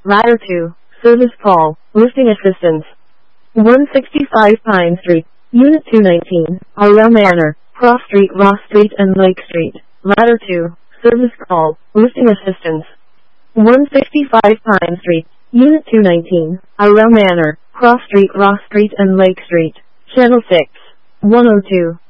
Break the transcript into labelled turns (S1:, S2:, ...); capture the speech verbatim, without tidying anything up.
S1: Ladder two, service call, lifting assistance. one sixty-five Pine Street, Unit two nineteen, Arrel Manor, Cross Street, Ross Street and Lake Street. Ladder two, service call, lifting assistance. one sixty-five Pine Street, Unit two nineteen, Arrel Manor, Cross Street, Ross Street and Lake Street. Channel six, one oh two.